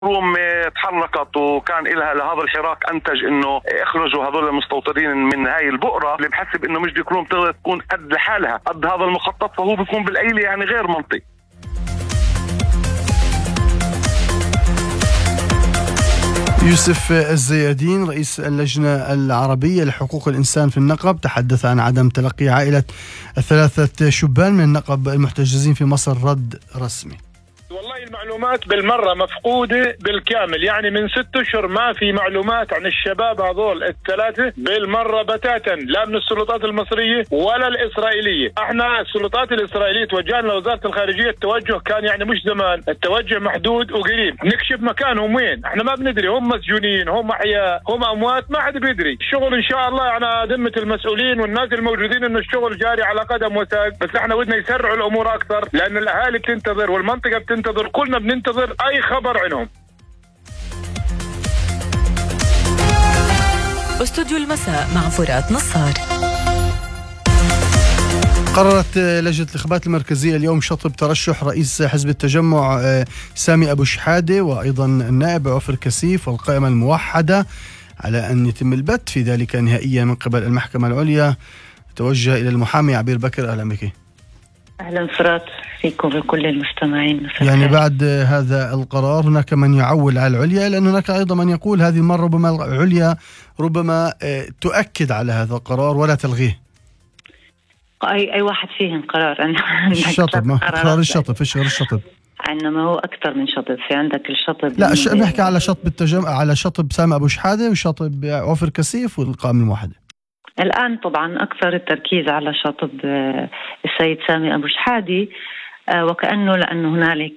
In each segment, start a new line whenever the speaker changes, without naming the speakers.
روم تحركت وكان لها لهذا الحراك انتج انه اخرجوا هذول المستوطنين من هاي البؤره اللي بحسب انه مجدي كروم تقدر تكون قد لحالها قد هذا المخطط، فهو بيكون بالايله يعني غير منطقي.
يوسف الزيادين رئيس اللجنة العربية لحقوق الإنسان في النقب تحدث عن عدم تلقي عائلة الثلاثة شبان من النقب المحتجزين في مصر رد رسمي.
والله المعلومات بالمرة مفقودة بالكامل، يعني من 6 أشهر ما في معلومات عن الشباب هذول الثلاثة بالمرة بتاتا، لا من السلطات المصرية ولا الإسرائيلية. احنا السلطات الإسرائيلية توجهنا لوزارة الخارجية، التوجه كان يعني مش زمان، التوجه محدود وقريب، نكشف مكانهم وين، احنا ما بندري هم مسجونين هم احياء هم اموات، ما حد بيدري. الشغل ان شاء الله على ذمة المسؤولين والناس الموجودين انه الشغل جاري على قدم وساق، بس احنا بدنا يسرعوا الامور اكثر لان الاهالي بتنتظر والمنطقة بتنتظر، كلنا بننتظر اي خبر عنهم.
استوديو المساء مع فرات نصار.
قررت لجنة الانتخابات المركزية اليوم شطب ترشح رئيس حزب التجمع سامي أبو شحادة وأيضا النائب عفر كسيف والقائمة الموحدة على أن يتم البت في ذلك نهائيا من قبل المحكمة العليا. توجه إلى المحامي عبير بكر. أهلا بك.
أهلا فرات فيكم وكل المستمعين.
يعني بعد هذا القرار هناك من يعول على العليا، لأن هناك أيضا من يقول هذه المرة ربما العليا ربما تؤكد على هذا القرار ولا تلغيه.
أي واحد فيهم قرار
الشطب، ما قرار الشطب، فيش غير الشطب،
إنما هو أكثر من شطب. في عندك الشطب،
لا بنحكي على شطب التجمع، على شطب سامي أبو شحادة وشطب عفر كسيف والقائمة الموحدة.
الآن طبعا أكثر التركيز على شطب السيد سامي أبو شحادة، وكأنه لأنه هنالك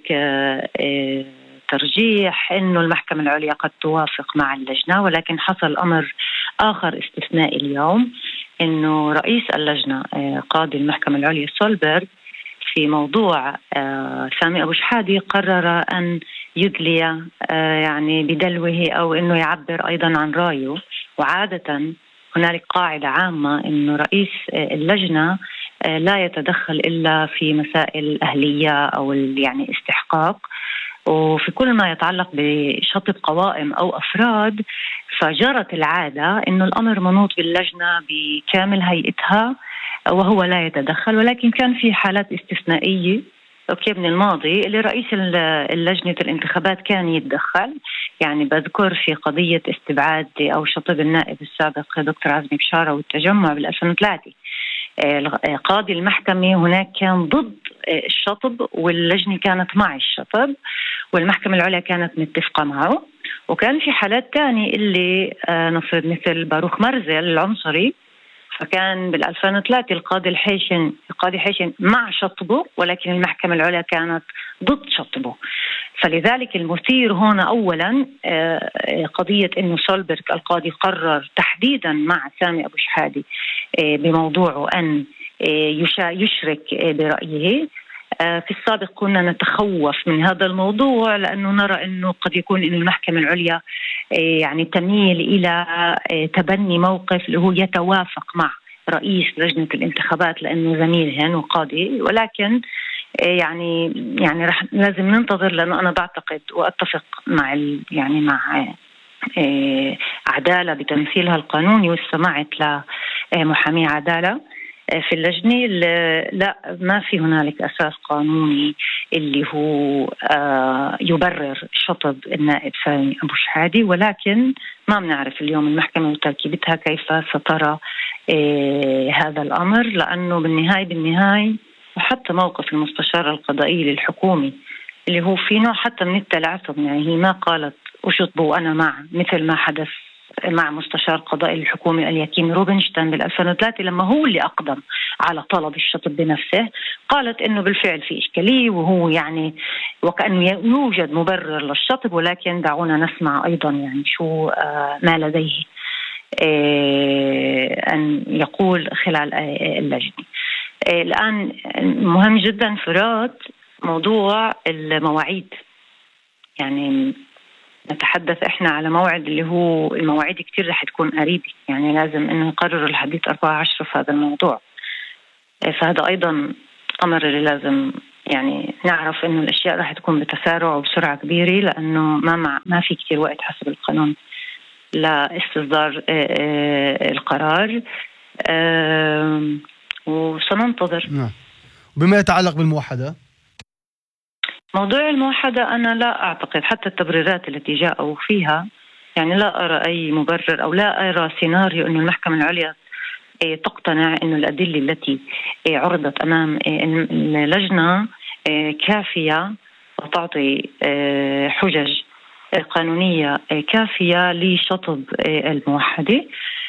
ترجيح إنه المحكمة العليا قد توافق مع اللجنة، ولكن حصل أمر آخر استثنائي اليوم، إنه رئيس اللجنة قاضي المحكمة العليا سولبرغ في موضوع سامي أبو شحادة قرر أن يدلي يعني بدلوه أو إنه يعبر أيضا عن رأيه. وعادة هنالك قاعدة عامة إنه رئيس اللجنة لا يتدخل إلا في مسائل أهلية أو يعني استحقاق، وفي كل ما يتعلق بشطب قوائم أو أفراد فجرت العادة إنه الأمر منوط باللجنة بكامل هيئتها وهو لا يتدخل. ولكن كان في حالات استثنائية من الماضي اللي رئيس اللجنة الانتخابات كان يتدخل. يعني بذكر في قضية استبعاد أو شطب النائب السابق دكتور عزمي بشارة والتجمع بال2003، قاضي المحكمة هناك كان ضد الشطب واللجنة كانت مع الشطب والمحكمة العليا كانت متفقة معه. وكان في حالات تانية اللي نفرض مثل باروخ مرزل العنصري، فكان بال2003 القاضي حيشن مع شطبه ولكن المحكمة العليا كانت ضد شطبه. فلذلك المثير هنا أولا قضية إنه سولبرغ القاضي قرر تحديدا مع سامي أبو شحادة بموضوعه أن يشرك برأيه. في السابق كنا نتخوف من هذا الموضوع لأنه نرى أنه قد يكون إن المحكمة العليا يعني تميل إلى تبني موقف اللي هو يتوافق مع رئيس لجنة الانتخابات لأنه زميلهن وقاضي. ولكن يعني رح لازم ننتظر، لأنه أنا بعتقد وأتفق مع مع عدالة بتمثيلها القانوني، واستمعت لمحامي عدالة في اللجنة، لا ما في هنالك أساس قانوني اللي هو يبرر شطب النائب سامي أبو شحادة. ولكن ما بنعرف اليوم المحكمة وتركيبتها كيف سترى هذا الأمر، لأنه بالنهاية وحتى موقف المستشار القضائي للحكومة اللي هو في نوع حتى من التلعثم، يعني هي ما قالت أشطبوا أنا مع مثل ما حدث مع مستشار قضائي الحكومة اليكيم روبنشتاين بال2003 لما هو اللي أقدم على طلب الشطب بنفسه، قالت إنه بالفعل في إشكالية وهو يعني وكأنه يوجد مبرر للشطب، ولكن دعونا نسمع أيضا يعني شو ما لديه أن يقول خلال اللجنة. الآن مهم جدا فرات موضوع المواعيد، يعني نتحدث إحنا على موعد اللي هو المواعيد كتير رح تكون قريبة، يعني لازم إنه نقرر الحديث 14 في هذا الموضوع. فهذا أيضا أمر اللي لازم يعني نعرف إنه الأشياء راح تكون بتسارع وبسرعة كبيرة، لأنه ما في كتير وقت حسب القانون لاستصدار القرار، وسننتظر.
نعم. بما يتعلق بالموحدة،
موضوع الموحدة أنا لا أعتقد حتى التبريرات التي جاءوا فيها، يعني لا أرى أي مبرر أو لا أرى سيناريو أن المحكمة العليا تقتنع أن الأدلة التي عرضت أمام اللجنة كافية وتعطي حجج قانونية كافية لشطب الموحدة،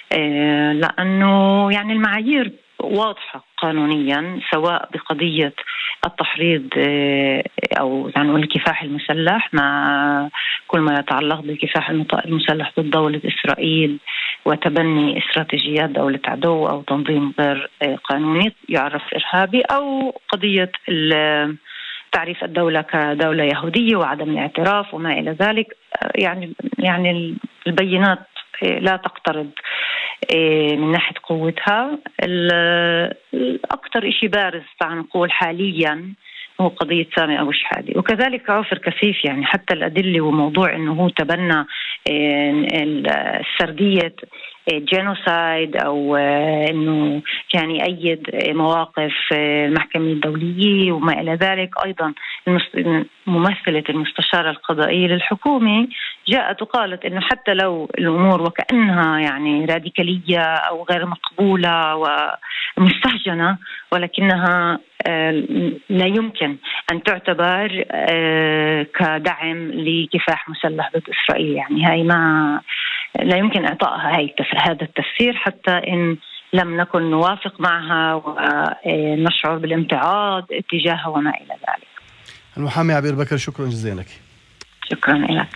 لأنه يعني المعايير واضحة قانونيا، سواء بقضية التحريض أو يعني الكفاح المسلح، مع كل ما يتعلق بكفاح المسلح ضد دولة إسرائيل وتبني استراتيجيات دولة عدو أو تنظيم غير قانوني يعرف إرهابي، أو قضية تعريف الدولة كدولة يهودية وعدم الاعتراف وما إلى ذلك. يعني البينات لا تقترب من ناحية قوتها. الأكثر إشي بارز تعال نقول حاليا هو قضية سامي أبو شحادة، وكذلك عوفر كثيف. يعني حتى الأدلة وموضوع أنه هو تبنى السردية جينوسايد أو أنه كان يأيد مواقف المحكمة الدولية وما إلى ذلك. أيضا ممثلة المستشارة القضائية للحكومة جاءت وقالت أنه حتى لو الأمور وكأنها يعني راديكالية أو غير مقبولة ومستهجنة، ولكنها لا يمكن أن تعتبر كدعم لكفاح مسلح ضد إسرائيل. يعني هاي ما لا يمكن إعطائها هذا التفسير حتى إن لم نكن نوافق معها ونشعر بالامتعاض اتجاهها وما إلى ذلك.
المحامي عبير بكر، شكرا جزيلا لك.
شكرا لك.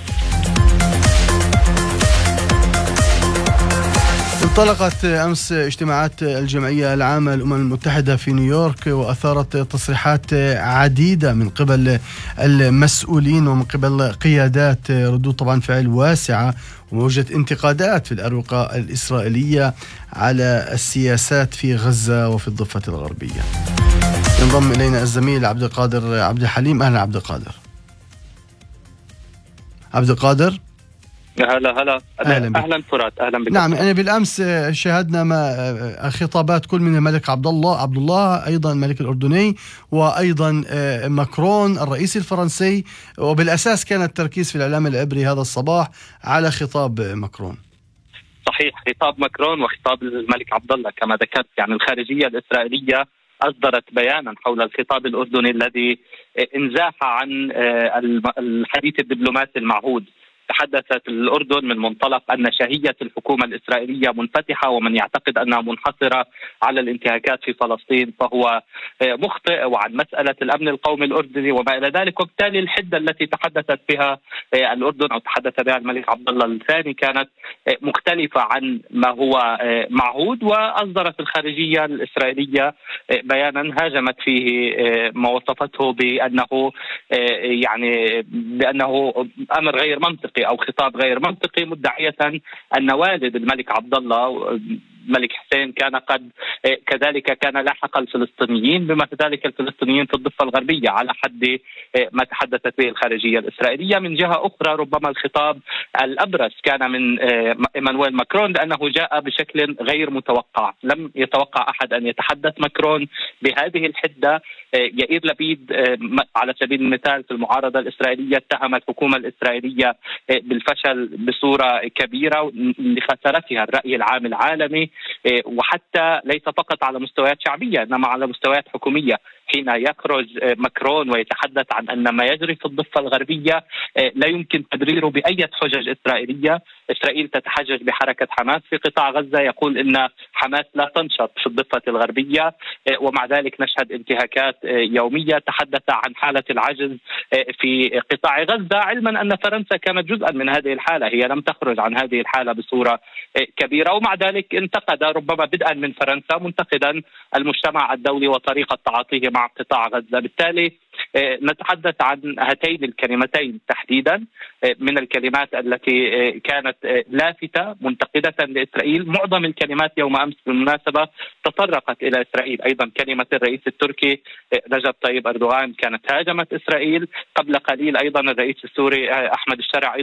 انطلقت أمس اجتماعات الجمعية العامة للأمم المتحدة في نيويورك، وأثارت تصريحات عديدة من قبل المسؤولين ومن قبل قيادات ردود طبعا فعل واسعة، وموجة انتقادات في الأروقة الإسرائيلية على السياسات في غزة وفي الضفة الغربية. ينضم إلينا الزميل عبد القادر عبد الحليم. أهلا عبد القادر. عبد القادر،
هلا اهلا فرات، اهلا بك.
نعم، أنا بالامس شاهدنا خطابات كل من الملك عبد الله ايضا الملك الاردني، وايضا ماكرون الرئيس الفرنسي، وبالاساس كان التركيز في الاعلام العبري هذا الصباح على خطاب ماكرون.
صحيح، خطاب ماكرون وخطاب الملك عبد الله كما ذكرت. يعني الخارجيه الاسرائيليه أصدرت بيانا حول الخطاب الأردني الذي انزاح عن الحديث الدبلوماسي المعهود. تحدثت الأردن من منطلق أن شهية الحكومة الإسرائيلية منفتحة، ومن يعتقد أنها منحصرة على الانتهاكات في فلسطين فهو مخطئ، وعن مسألة الأمن القومي الأردني وما إلى ذلك. وبالتالي الحدة التي تحدثت بها الأردن أو تحدث بها الملك عبد الله الثاني كانت مختلفة عن ما هو معهود. وأصدرت الخارجية الإسرائيلية بيانا هاجمت فيه ما وصفته بأنه بأنه أمر غير منطقي أو خطاب غير منطقي، مدعية أن والد الملك عبد الله الملك حسين كان قد كذلك كان لاحق الفلسطينيين، بما في ذلك الفلسطينيين في الضفة الغربية، على حد ما تحدثت به الخارجية الإسرائيلية. من جهة أخرى ربما الخطاب الأبرز كان من إيمانويل ماكرون، لأنه جاء بشكل غير متوقع. لم يتوقع أحد أن يتحدث ماكرون بهذه الحدة. يائير لبيد على سبيل المثال في المعارضة الإسرائيلية اتهم الحكومة الإسرائيلية بالفشل بصورة كبيرة لخسارتها الرأي العام العالمي، وحتى ليس فقط على مستويات شعبية إنما على مستويات حكومية. حين يخرج ماكرون ويتحدث عن أن ما يجري في الضفة الغربية لا يمكن تبريره بأي حجج إسرائيلية. إسرائيل تتحجج بحركة حماس في قطاع غزة، يقول إن حماس لا تنشط في الضفة الغربية، ومع ذلك نشهد انتهاكات يومية. تحدث عن حالة العجز في قطاع غزة، علما أن فرنسا كانت جزءا من هذه الحالة، هي لم تخرج عن هذه الحالة بصورة كبيرة. ومع ذلك انتقد ربما بدءا من فرنسا منتقدا المجتمع الدولي وطريقة تعاطيه مع قطاع غزة. بالتالي نتحدث عن هاتين الكلمتين تحديدا من الكلمات التي كانت لافتة منتقدة لإسرائيل. معظم الكلمات يوم أمس بالمناسبة تطرقت إلى إسرائيل. أيضا كلمة الرئيس التركي رجب طيب أردوغان كانت هاجمت إسرائيل. قبل قليل أيضا الرئيس السوري أحمد الشرع